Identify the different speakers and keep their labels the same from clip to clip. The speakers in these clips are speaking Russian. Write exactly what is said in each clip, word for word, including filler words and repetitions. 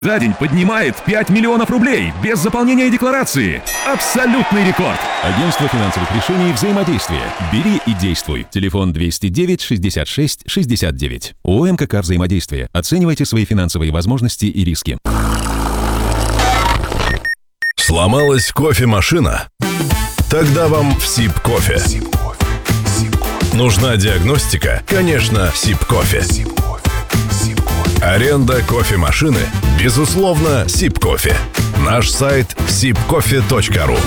Speaker 1: За день поднимает пять миллионов рублей без заполнения декларации. Абсолютный рекорд.
Speaker 2: Агентство финансовых решений «Взаимодействие». Бери и действуй. Телефон двести девять шестьдесят шесть шестьдесят девять. ООО «МКК Взаимодействие». Оценивайте свои финансовые возможности и риски.
Speaker 3: Сломалась кофемашина? Тогда вам в Сиб-кофе. Нужна диагностика? Конечно, Сиб-кофе. Аренда кофемашины? Безусловно, Сиб-кофе. Наш сайт сибкофе точка ру.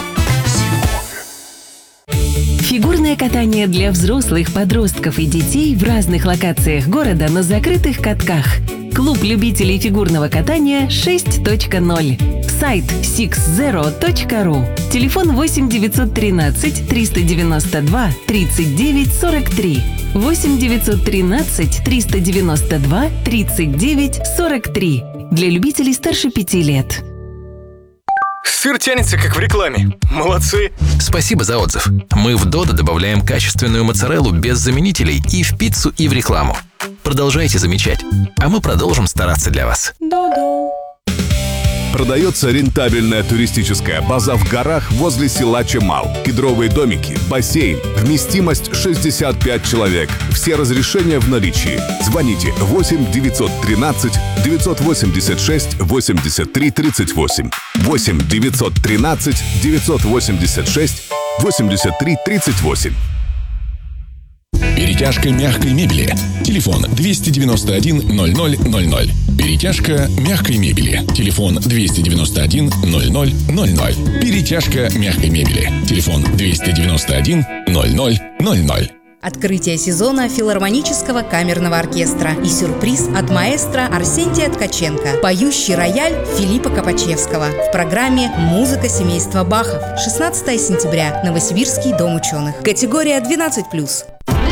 Speaker 4: Фигурное катание для взрослых, подростков и детей в разных локациях города на закрытых катках. Клуб любителей фигурного катания шесть точка ноль. Сайт сикс зеро точка ру. Телефон восемь девятьсот тринадцать триста девяносто два тридцать девять сорок три. восемь девятьсот тринадцать триста девяносто два тридцать девять сорок три. Для любителей старше пяти лет.
Speaker 5: Сыр тянется, как в рекламе. Молодцы.
Speaker 6: Спасибо за отзыв. Мы в Додо добавляем качественную моцареллу без заменителей и в пиццу, и в рекламу. Продолжайте замечать, а мы продолжим стараться для вас.
Speaker 7: Додо.
Speaker 8: Продается рентабельная туристическая база в горах возле села Чемал. Кедровые домики, бассейн, вместимость шестьдесят пять человек. Все разрешения в наличии. Звоните восемь девятьсот тринадцать девятьсот восемьдесят шесть восемьдесят три тридцать восемь. восемь девятьсот тринадцать девятьсот восемьдесят шесть восемьдесят три тридцать восемь.
Speaker 9: Перетяжка мягкой мебели. Телефон двести девяносто один ноль ноль ноль ноль. Перетяжка мягкой мебели. Телефон двести девяносто один ноль ноль ноль ноль. Перетяжка мягкой мебели. Телефон двести девяносто один ноль ноль ноль ноль.
Speaker 10: Открытие сезона филармонического камерного оркестра и сюрприз от маэстро Арсентия Ткаченко. Поющий рояль Филиппа Копачевского. В программе «Музыка семейства Бахов». шестнадцатого сентября. Новосибирский дом ученых. Категория двенадцать плюс.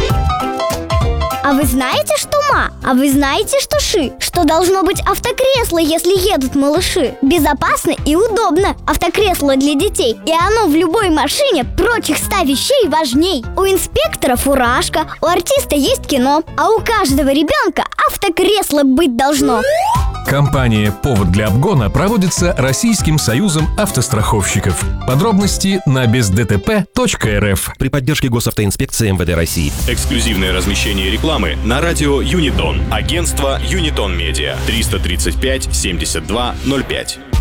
Speaker 11: А вы знаете, что ма? А вы знаете, что ши? Что должно быть автокресло, если едут малыши? Безопасно и удобно. Автокресло для детей. И оно в любой машине прочих ста вещей важней. У инспектора фуражка, у артиста есть кино, а у каждого ребенка автокресло быть должно.
Speaker 12: Компания «Повод для обгона» проводится Российским союзом автостраховщиков. Подробности на без дэ тэ пэ точка эр эф.
Speaker 13: При поддержке госавтоинспекции эм вэ дэ России.
Speaker 14: Эксклюзивное размещение рекламы на радио Юнитон. Агентство Юнитон Медиа. триста тридцать пять семьдесят два ноль пять.